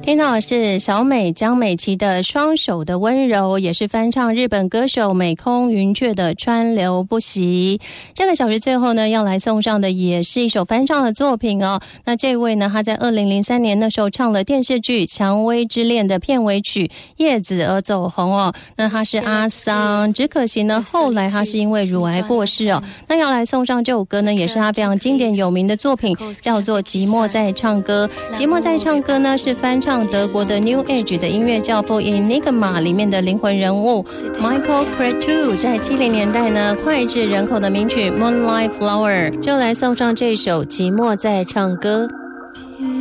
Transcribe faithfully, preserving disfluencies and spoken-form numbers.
听到的是小美江美琪的双手的温柔，也是翻唱日本歌手美空云雀的川流不息。这个小时最后呢，要来送上的也是一首翻唱的作品哦。那这位呢，他在二零零三年那时候唱了电视剧《蔷薇之恋》的片尾曲《叶子》而走红哦。那他是阿桑，只可惜呢，后来他是因为乳癌过世哦。那要来送上这首歌呢，也是他非常经典有名的作品，叫做《寂寞在唱歌》。寂寞在唱歌呢，是翻唱德国的 New Age 的音乐教父 Enigma 里面的灵魂人物 Michael Cretu 在七零年代呢脍炙人口的名曲 Moonlight Flower， 就来送上这首寂寞在唱歌。